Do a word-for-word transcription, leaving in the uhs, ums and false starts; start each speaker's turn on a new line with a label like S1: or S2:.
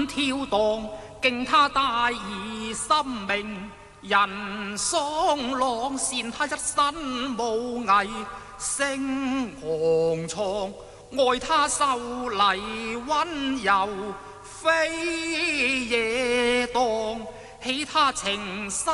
S1: 跳蕩，敬他大義心命。人喪郎善他一身武藝，勝昂藏，愛他秀麗溫柔，飛夜蕩，喜他情深。